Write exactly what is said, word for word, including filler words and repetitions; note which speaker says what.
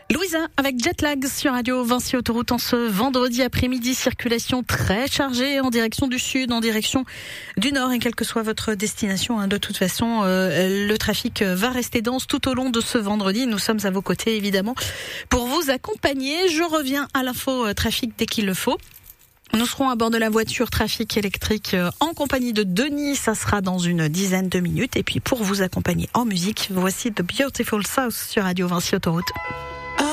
Speaker 1: Louisa avec Jetlag sur Radio Vinci Autoroute en ce vendredi après-midi. Circulation très chargée en direction du sud, en direction du nord, et quelle que soit votre destination, hein, de toute façon, euh, le trafic va rester dense tout au long de ce vendredi. Nous sommes à vos côtés évidemment pour vous accompagner. Je reviens à l'info euh, trafic dès qu'il le faut. Nous serons à bord de la voiture trafic électrique en compagnie de Denis. Ça sera dans une dizaine de minutes. Et puis pour vous accompagner en musique, voici The Beautiful South sur Radio Vinci Autoroute.